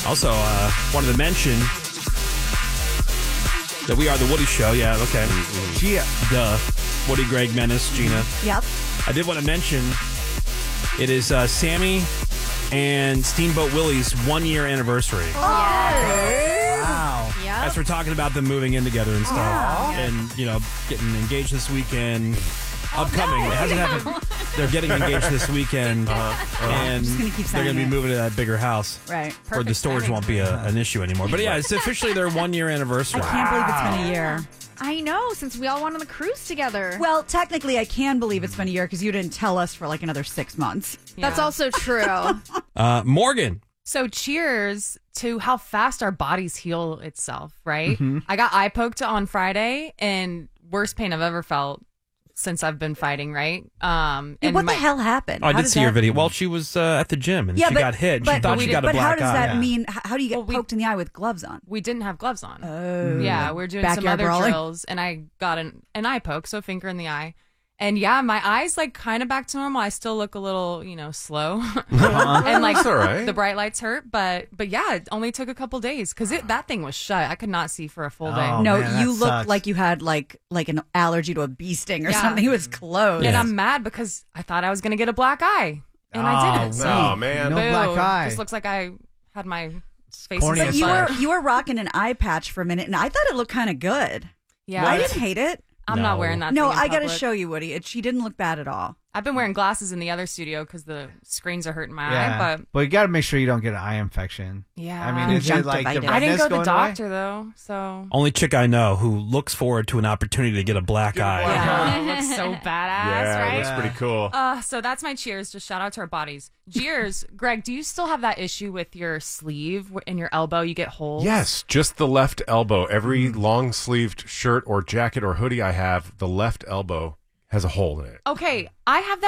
Also, wanted to mention that we are the Woody Show. Yeah, okay. Yeah. Duh. Woody, Greg, Menace, Gina. Yep. I did want to mention it is Sammy and Steamboat Willie's 1-year anniversary. Wow. Yeah. As we're talking about them moving in together and stuff. And, getting engaged this weekend. Upcoming. It hasn't happened. They're getting engaged this weekend. And Just gonna keep they're going to be saying it. moving to that bigger house. Right. Where the storage won't be an issue anymore. But yeah, it's officially their 1-year anniversary. I can't believe it's been a year. I know, since we all went on the cruise together. Well, technically, I can believe it's been a year because you didn't tell us for like another 6 months. That's also true. Morgan. So cheers to how fast our bodies heal itself, right? Mm-hmm. I got eye poked on Friday and worst pain I've ever felt since I've been fighting, right? What And the hell happened? Oh, I How did does see your that- video. Well, she was at the gym and she got hit. She thought she got a But how black does eye. that mean? How do you get poked in the eye with gloves on? We didn't have gloves on. Oh. Yeah, we were doing some Backyard other brawling? drills, and I got an eye poke, so finger in the eye. And yeah, my eye's like kind of back to normal. I still look a little, slow, and like That's all right. the bright lights hurt. But yeah, it only took a couple days because that thing was shut. I could not see for a full day. Oh, No, man, that you looked sucks. like you had like an allergy to a bee sting or Yeah. something. It was closed. And I'm mad because I thought I was going to get a black eye, and I didn't. So Oh, man. No boo. black eye. Just looks like I had my face. corny in But as the fuck. fire. you were rocking an eye patch for a minute, and I thought it looked kind of good. Yeah, I didn't hate it. I'm not wearing that. No, thing in I got to public. show you, Woody. She didn't look bad at all. I've been wearing glasses in the other studio because the screens are hurting my eye. But you got to make sure you don't get an eye infection. yeah, I mean, is it like the Conjunctivitis. I didn't redness go to the going away? doctor though, so Only chick I know who looks forward to an opportunity to get a black eye. yeah, it looks so badass, Yeah, right? it looks pretty cool. So that's my cheers. Just shout out to our bodies. Cheers, Greg. Do you still have that issue with your sleeve in your elbow? You get holes. Yes, just the left elbow. Every long-sleeved shirt or jacket or hoodie I have, the left elbow has a hole in it. Okay, I have that.